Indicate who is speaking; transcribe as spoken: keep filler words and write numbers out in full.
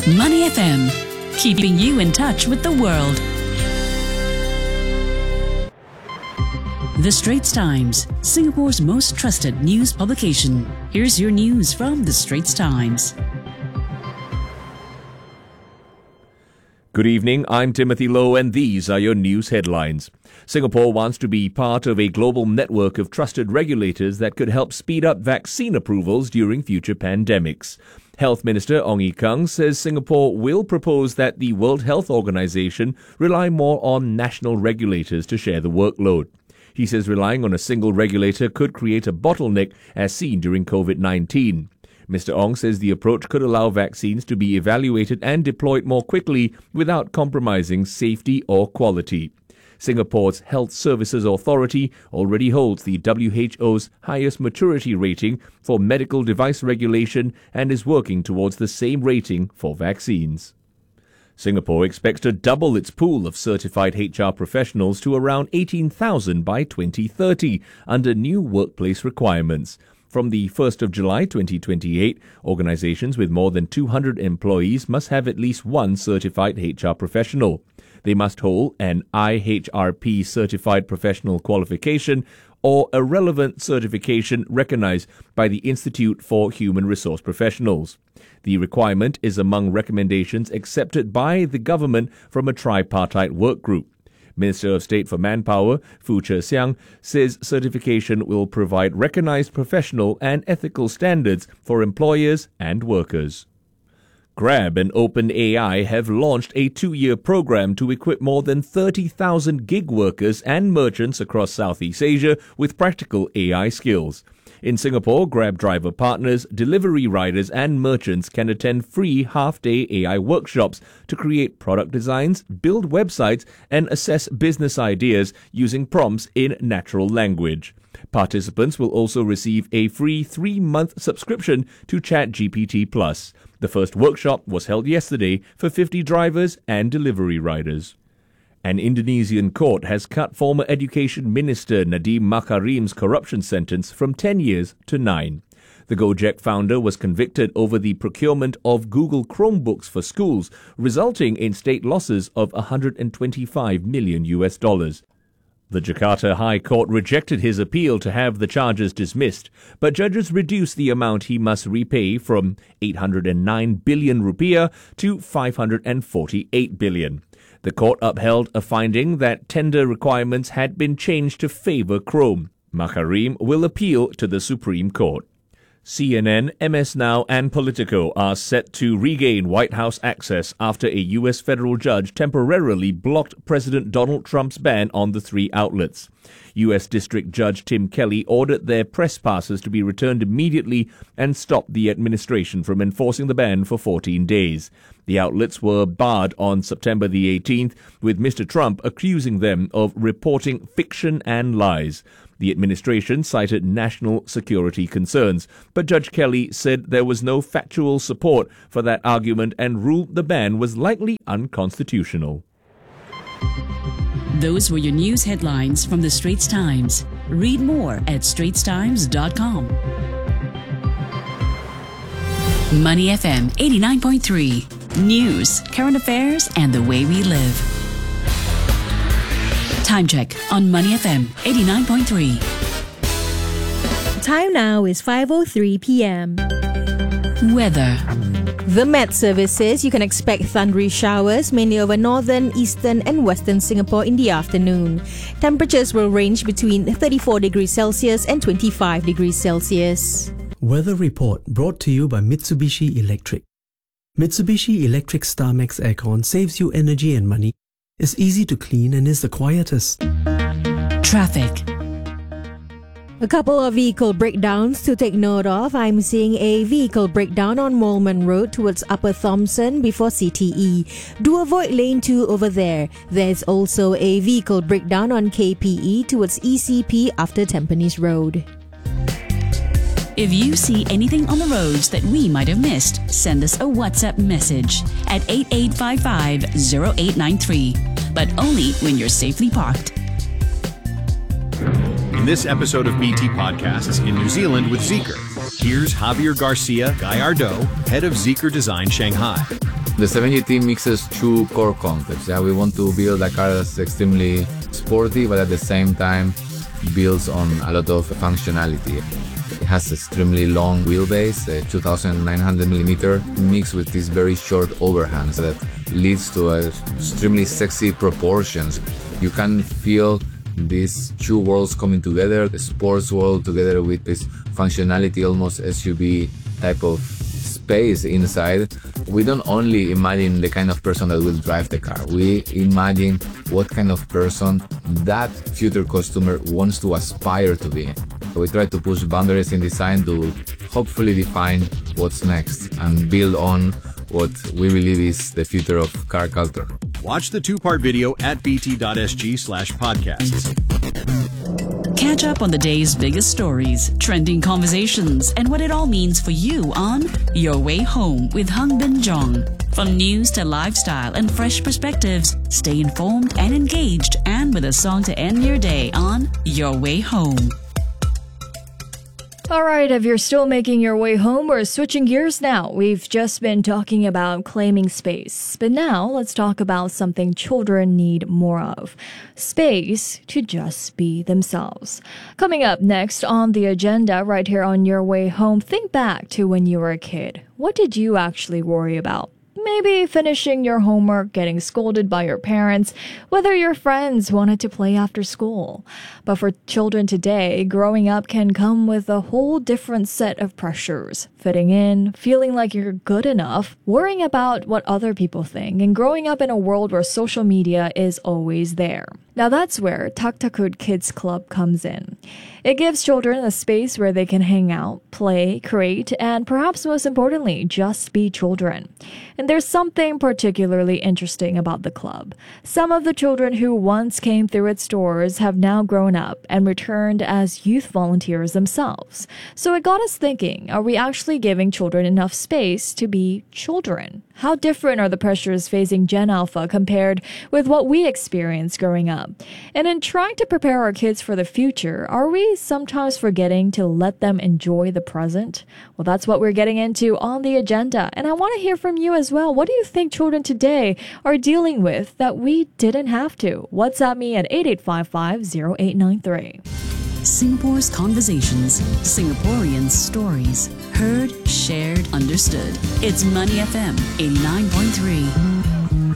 Speaker 1: Money F M, keeping you in touch with the world. The Straits Times, Singapore's most trusted news publication. Here's your news from The Straits Times.
Speaker 2: Good evening, I'm Timothy Low and these are your news headlines. Singapore wants to be part of a global network of trusted regulators that could help speed up vaccine approvals during future pandemics. Health Minister Ong Ye Kung says Singapore will propose that the World Health Organization rely more on national regulators to share the workload. He says relying on a single regulator could create a bottleneck as seen during COVID nineteen. Mister Ong says the approach could allow vaccines to be evaluated and deployed more quickly without compromising safety or quality. Singapore's Health Services Authority already holds the W H O's highest maturity rating for medical device regulation and is working towards the same rating for vaccines. Singapore expects to double its pool of certified H R professionals to around eighteen thousand by twenty thirty under new workplace requirements. From the first of July twenty twenty-eight, organizations with more than two hundred employees must have at least one certified H R professional. They must hold an I H R P certified professional qualification or a relevant certification recognized by the Institute for Human Resource Professionals. The requirement is among recommendations accepted by the government from a tripartite work group. Minister of State for Manpower, Foo Che Siang, says certification will provide recognized professional and ethical standards for employers and workers. Grab and OpenAI have launched a two-year program to equip more than thirty thousand gig workers and merchants across Southeast Asia with practical A I skills. In Singapore, Grab driver partners, delivery riders and merchants can attend free half-day A I workshops to create product designs, build websites and assess business ideas using prompts in natural language. Participants will also receive a free three-month subscription to ChatGPT Plus. The first workshop was held yesterday for fifty drivers and delivery riders. An Indonesian court has cut former Education Minister Nadiem Makarim's corruption sentence from ten years to nine. The Gojek founder was convicted over the procurement of Google Chromebooks for schools, resulting in state losses of one hundred twenty-five million U S dollars. The Jakarta High Court rejected his appeal to have the charges dismissed, but judges reduced the amount he must repay from eight hundred nine billion rupiah to five hundred forty-eight billion. The court upheld a finding that tender requirements had been changed to favor Chrome. Makarim will appeal to the Supreme Court. C N N, M S Now and Politico are set to regain White House access after a U S federal judge temporarily blocked President Donald Trump's ban on the three outlets. U S District Judge Tim Kelly ordered their press passes to be returned immediately and stopped the administration from enforcing the ban for fourteen days. The outlets were barred on September the eighteenth, with Mister Trump accusing them of reporting fiction and lies. The administration cited national security concerns, but Judge Kelly said there was no factual support for that argument and ruled the ban was likely unconstitutional.
Speaker 1: Those were your news headlines from The Straits Times. Read more at straits times dot com. Money F M eighty-nine point three. News, current affairs, and the way we live. Time check on Money F M eighty-nine point three.
Speaker 3: Time now is five oh three p.m.
Speaker 1: Weather.
Speaker 3: The Met Service says you can expect thundery showers mainly over northern, eastern and western Singapore in the afternoon. Temperatures will range between thirty-four degrees Celsius and twenty-five degrees Celsius.
Speaker 4: Weather report brought to you by Mitsubishi Electric. Mitsubishi Electric StarMax Aircon saves you energy and money, is easy to clean and is the quietest.
Speaker 1: Traffic.
Speaker 3: A couple of vehicle breakdowns to take note of. I'm seeing a vehicle breakdown on Molman Road towards Upper Thomson before C T E. Do avoid lane two over there. There's also a vehicle breakdown on K P E towards E C P after Tampines Road.
Speaker 1: If you see anything on the roads that we might have missed, send us a WhatsApp message at eight eight five five zero eight nine three. But only when you're safely parked.
Speaker 5: In this episode of B T Podcasts in New Zealand with Zeekr, here's Javier Garcia Gallardo, head of Zeekr Design Shanghai.
Speaker 6: The seven G T mixes two core concepts. Yeah, we want to build a car that's extremely sporty, but at the same time builds on a lot of functionality. It has extremely long wheelbase, uh, two thousand nine hundred millimeter, mixed with these very short overhangs that leads to uh, extremely sexy proportions. You can feel these two worlds coming together, the sports world together with this functionality, almost S U V type of space inside. We don't only imagine the kind of person that will drive the car, we imagine what kind of person that future customer wants to aspire to be. We try to push boundaries in design to hopefully define what's next and build on what we believe is the future of car culture.
Speaker 5: Watch the two-part video at bt.sg slash podcasts.
Speaker 1: Catch up on the day's biggest stories, trending conversations, and what it all means for you on Your Way Home with Hung Bin Jong. From news to lifestyle and fresh perspectives, stay informed and engaged, and with a song to end your day on Your Way Home.
Speaker 7: All right, if you're still making your way home, we're switching gears now. We've just been talking about claiming space, but now let's talk about something children need more of: space to just be themselves. Coming up next on the agenda right here on Your Way Home, think back to when you were a kid. What did you actually worry about? Maybe finishing your homework, getting scolded by your parents, whether your friends wanted to play after school. But for children today, growing up can come with a whole different set of pressures. Fitting in, feeling like you're good enough, worrying about what other people think, and growing up in a world where social media is always there. Now that's where Taktakud Kids Club comes in. It gives children a space where they can hang out, play, create, and perhaps most importantly, just be children. And there's something particularly interesting about the club. Some of the children who once came through its doors have now grown up and returned as youth volunteers themselves. So it got us thinking, are we actually giving children enough space to be children? How different are the pressures facing Gen Alpha compared with what we experienced growing up? And in trying to prepare our kids for the future, are we sometimes forgetting to let them enjoy the present? Well, that's what we're getting into on the agenda. And I want to hear from you as well. What do you think children today are dealing with that we didn't have to? WhatsApp me at eight eight five five, zero eight nine three.
Speaker 1: Singapore's conversations, Singaporeans' stories. Heard, shared, understood. It's Money F M eighty-nine point three.